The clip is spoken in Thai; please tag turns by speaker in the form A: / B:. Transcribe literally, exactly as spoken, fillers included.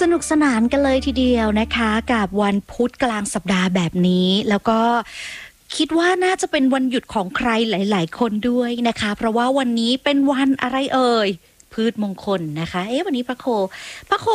A: นุกสนานกันเลยทีเดียวนะคะกับวันพุธกลางสัปดาห์แบบนี้แล้วก็คิดว่าน่าจะเป็นวันหยุดของใครหลายๆคนด้วยนะคะเพราะว่าวันนี้เป็นวันอะไรเอ่ยพืชมงคลนะคะเอ๊ะวันนี้พระโคพระโค